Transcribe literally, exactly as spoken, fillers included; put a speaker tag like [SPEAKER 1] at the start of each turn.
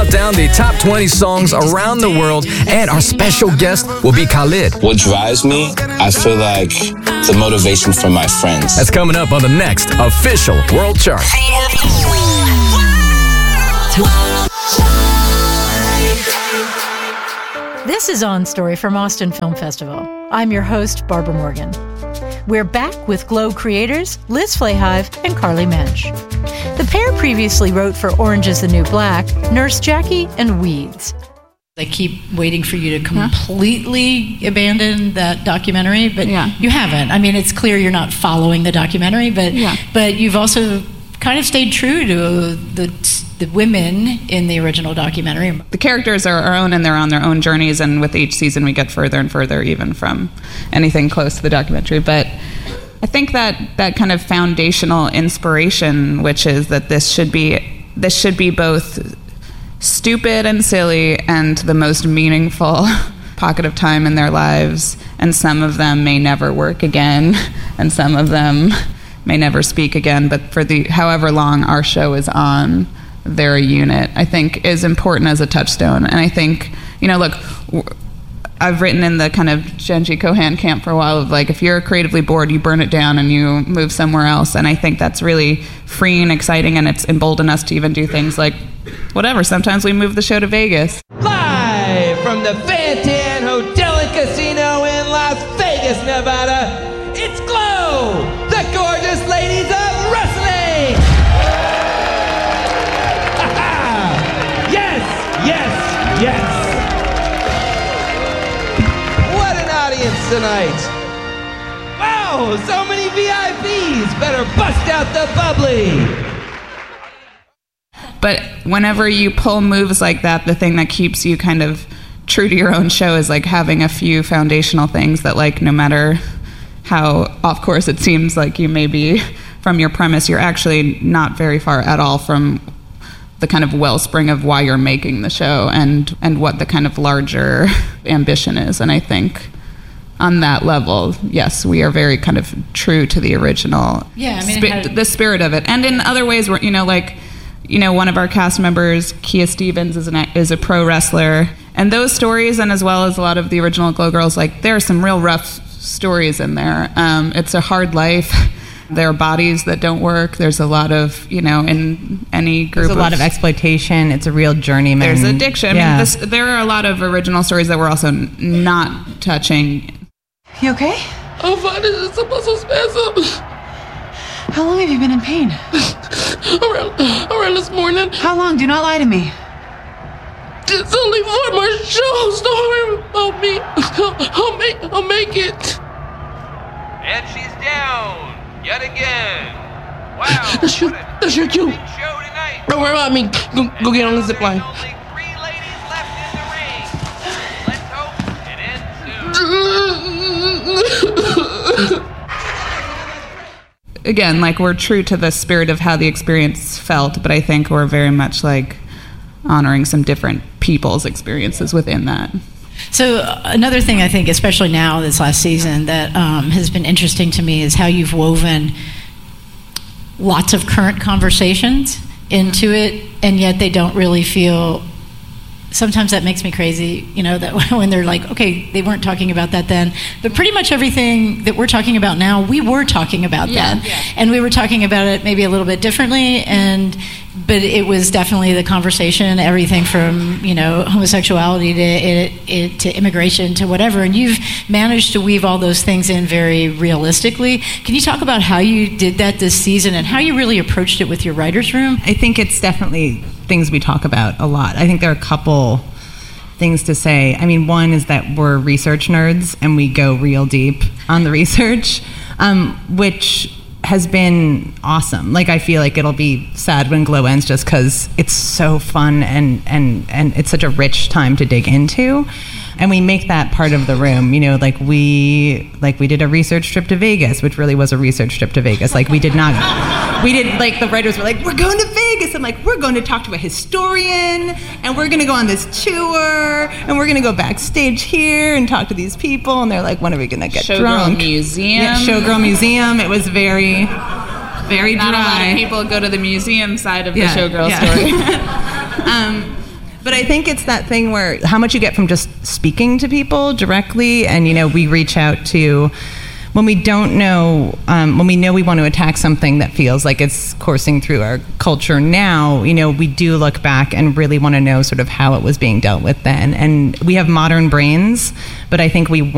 [SPEAKER 1] count down the top twenty songs around the world, and our special guest will be Khalid.
[SPEAKER 2] What drives me, I feel like the motivation from my friends.
[SPEAKER 1] That's coming up on the next official World Chart.
[SPEAKER 3] This is On Story from Austin Film Festival. I'm your host, Barbara Morgan. We're back with Glow creators Liz Flahive and Carly Mensch. The pair previously wrote for Orange is the New Black, Nurse Jackie, and Weeds.
[SPEAKER 4] I keep waiting for you to completely huh? abandon that documentary, but yeah. you haven't. I mean, it's clear you're not following the documentary, but yeah. but you've also kind of stayed true to the the women in the original documentary.
[SPEAKER 5] The characters are our own, and they're on their own journeys, and with each season we get further and further even from anything close to the documentary. But I think that that kind of foundational inspiration, which is that this should be this should be both stupid and silly and the most meaningful pocket of time in their lives, and some of them may never work again, and some of them may never speak again, but for the however long our show is on, they're a unit, I think is important as a touchstone. And I think, you know, look, I've written in the kind of Jenji Kohan camp for a while of like, if you're creatively bored, you burn it down and you move somewhere else. And I think that's really free and exciting, and it's emboldened us to even do things like, whatever, sometimes we move the show to Vegas.
[SPEAKER 6] Live from the Fantan Hotel and Casino in Las Vegas, Nevada, it's Glow, the gorgeous ladies of wrestling! Yes, yes, yes! What an audience tonight! Wow, so many V I Ps! Better bust out the bubbly!
[SPEAKER 5] But whenever you pull moves like that, the thing that keeps you kind of true to your own show is like having a few foundational things that, like, no matter how off course it seems like you may be from your premise, you're actually not very far at all from the kind of wellspring of why you're making the show and and what the kind of larger ambition is. And I think on that level, yes, we are very kind of true to the original
[SPEAKER 4] yeah, I mean,
[SPEAKER 5] spi-
[SPEAKER 4] had-
[SPEAKER 5] the spirit of it. And in other ways, where, you know, like, you know, one of our cast members, Kia Stevens, is an is a pro wrestler, and those stories, and as well as a lot of the original Glow Girls, like, there are some real rough stories in there. Um, it's a hard life. There are bodies that don't work. There's a lot of, you know, in any group.
[SPEAKER 7] There's a lot of, of exploitation. It's a real journeyman.
[SPEAKER 5] There's addiction.
[SPEAKER 7] Yeah.
[SPEAKER 5] I mean, this, there are a lot of original stories that we're also not touching.
[SPEAKER 8] You okay?
[SPEAKER 9] I'm fine. It's supposed to spasm.
[SPEAKER 8] How long have you been in pain?
[SPEAKER 9] around, around this morning.
[SPEAKER 8] How long? Do not lie to me.
[SPEAKER 9] It's only four more shows. Don't worry about me. I'll, I'll make, I'll make it.
[SPEAKER 6] And she's down yet again. Wow.
[SPEAKER 9] That's your, that's your cue. Don't worry about me. Go, go get on the zip line.
[SPEAKER 6] Only three ladies left in the ring. Let's hope it ends soon.
[SPEAKER 5] Again, like, we're true to the spirit of how the experience felt, but I think we're very much like honoring some different people's experiences within that.
[SPEAKER 4] So uh, another thing I think, especially now this last season, that um, has been interesting to me is how you've woven lots of current conversations into it, and yet they don't really feel. Sometimes that makes me crazy, you know, that when they're like, okay, they weren't talking about that then, but pretty much everything that we're talking about now, we were talking about
[SPEAKER 5] yeah,
[SPEAKER 4] then,
[SPEAKER 5] yeah.
[SPEAKER 4] and we were talking about it maybe a little bit differently, and but it was definitely the conversation, everything from, you know, homosexuality to it, it, to immigration to whatever, and you've managed to weave all those things in very realistically. Can you talk about how you did that this season and how you really approached it with your writer's room?
[SPEAKER 7] I think it's definitely things we talk about a lot. I think there are a couple things to say. I mean, one is that we're research nerds and we go real deep on the research, um, which has been awesome. Like, I feel like it'll be sad when Glow ends just because it's so fun and, and, and it's such a rich time to dig into. And we make that part of the room, you know, like we like we did a research trip to Vegas, which really was a research trip to Vegas. Like, we did not, we did, like, the writers were like, we're going to Vegas. I'm like, we're going to talk to a historian, and we're going to go on this tour, and we're going to go backstage here and talk to these people. And they're like, when are we going to get
[SPEAKER 5] Showgirl
[SPEAKER 7] drunk?
[SPEAKER 5] Museum.
[SPEAKER 7] Yeah, Showgirl Museum. It was very, very
[SPEAKER 5] Not
[SPEAKER 7] dry.
[SPEAKER 5] a lot of people go to the museum side of
[SPEAKER 7] Yeah,
[SPEAKER 5] the Showgirl
[SPEAKER 7] yeah.
[SPEAKER 5] story.
[SPEAKER 7] um, But I think it's that thing where how much you get from just speaking to people directly, and you know, we reach out to when we don't know, um, when we know we want to attack something that feels like it's coursing through our culture now, you know, we do look back and really want to know sort of how it was being dealt with then. And we have modern brains, but I think we